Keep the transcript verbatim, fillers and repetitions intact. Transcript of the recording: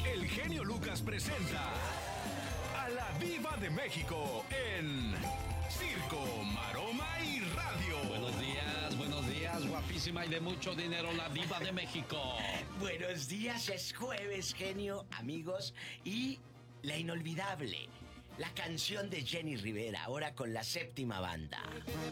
el genio Lucas presenta a la Diva de México en Circo, Maroma y Radio. Buenos días, buenos días, guapísima y de mucho dinero, la Diva de México. Buenos días, es jueves, genio, amigos, y la inolvidable, la canción de Jenny Rivera, ahora con la séptima banda.